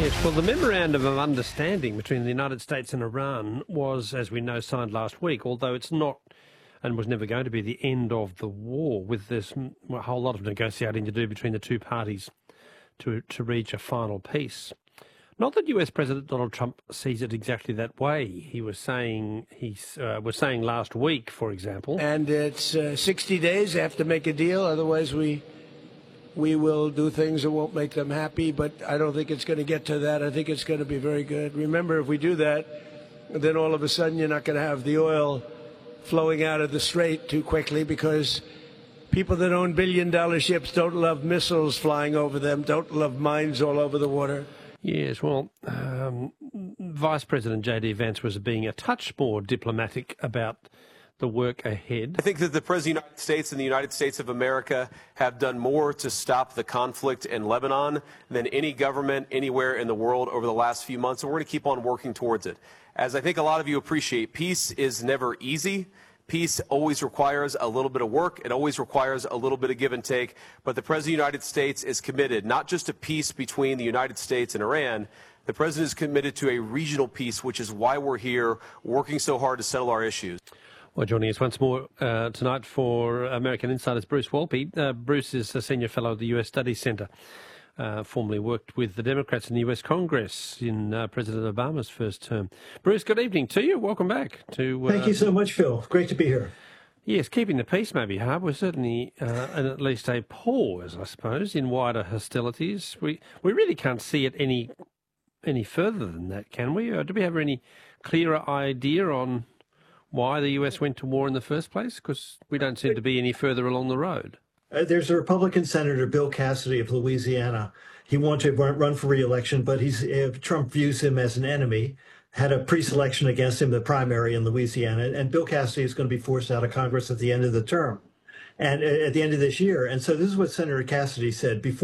Yes, well, the Memorandum of Understanding between the United States and Iran was, as we know, signed last week, although it's not and was never going to be the end of the war, with this a whole lot of negotiating to do between the two parties to reach a final peace. Not that US President Donald Trump sees it exactly that way. He was saying last week, for example. And it's 60 days. They have to make a deal. Otherwise, we will do things that won't make them happy. But I don't think it's going to get to that. I think it's going to be very good. Remember, if we do that, then all of a sudden you're not going to have the oil flowing out of the strait too quickly, because people that own billion-dollar ships don't love missiles flying over them, don't love mines all over the water. Yes, well, Vice President J.D. Vance was being a touch more diplomatic about the work ahead. I think that the President of the United States and the United States of America have done more to stop the conflict in Lebanon than any government anywhere in the world over the last few months, and we're going to keep on working towards it. As I think a lot of you appreciate, peace is never easy. Peace always requires a little bit of work. It always requires a little bit of give and take. But the President of the United States is committed not just to peace between the United States and Iran. The President is committed to a regional peace, which is why we're here working so hard to settle our issues. Well, joining us once more tonight for American Insider's Bruce Wolpe. Bruce is a senior fellow at the US Studies Center. Formerly worked with the Democrats in the US Congress in President Obama's first term. Bruce, good evening to you. Welcome back to. Thank you so much, Phil. Great to be here. Yes, keeping the peace may be hard. We're certainly at least a pause, I suppose, in wider hostilities. We really can't see it any further than that, can we? Do we have any clearer idea on why the US went to war in the first place? Because we don't seem to be any further along the road. There's a Republican Senator, Bill Cassidy of Louisiana. He wanted to run for re-election, but Trump views him as an enemy, had a pre-selection against him, the primary in Louisiana, and Bill Cassidy is going to be forced out of Congress at the end of the term, and at the end of this year. And so this is what Senator Cassidy said before.